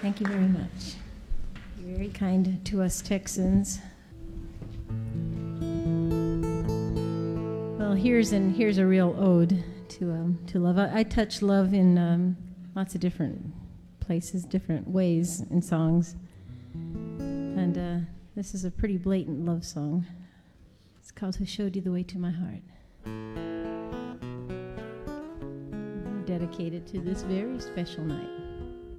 Thank you very much. You're very kind to us Texans. Well, here's a real ode to love. I touch love in lots of different places, different ways in songs. And this is a pretty blatant love song. It's called Who Showed You the Way to My Heart. Dedicated to this very special night.